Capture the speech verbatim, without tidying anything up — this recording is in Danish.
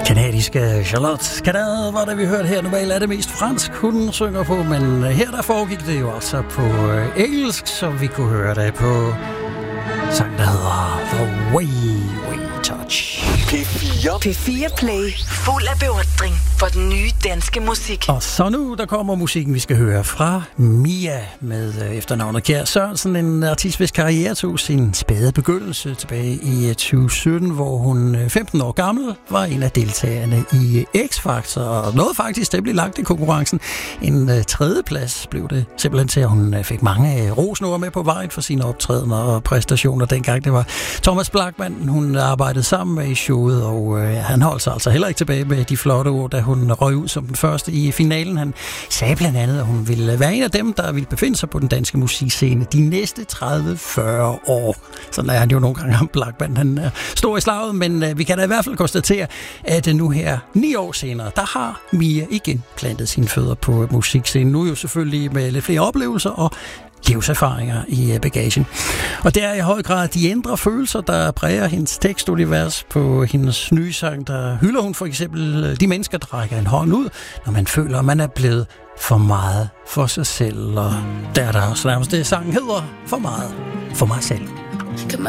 Kanadiske Charlotte Canade var det, vi hørte her. Normalt er det mest fransk, hun synger på, men her der foregik det jo altså på engelsk, så vi kunne høre det på sang, der hedder The Way We Touch. P fire. P fire Play. Fuld af beundring for den nye danske musik. Og så nu, der kommer musikken, vi skal høre fra Mia med efternavnet Kjær Sørensen. En artist, hvis karriere tog sin spæde begyndelse tilbage i tyve sytten, hvor hun femten år gammel var en af deltagerne i X-Factor. Og nåede faktisk det blev lagt i konkurrencen. En tredje plads blev det simpelthen til, at hun fik mange rosnore med på vejen for sine optrædener og præstationer. Dengang det var Thomas Blachman, hun arbejdede sammen med i showet, og øh, han holdt sig altså heller ikke tilbage med de flotte ord, da hun røg ud som den første i finalen. Han sagde blandt andet, at hun ville være en af dem, der ville befinde sig på den danske musikscene de næste tredive til fyrre år. Sådan er han jo nogle gange ham Blachman. Han er stor i slaget, men øh, vi kan da i hvert fald konstatere, at øh, nu her, ni år senere, der har Mia igen plantet sine fødder på musikscenen. Nu jo selvfølgelig med lidt flere oplevelser og livserfaringer i bagagen. Og det er i høj grad de indre følelser, der præger hendes tekstunivers. På hendes nye sang, der hylder hun for eksempel de mennesker, der rækker en hånd ud, når man føler, at man er blevet for meget for sig selv. Og der er der også nærmest det, sangen hedder, for meget for mig selv. Got my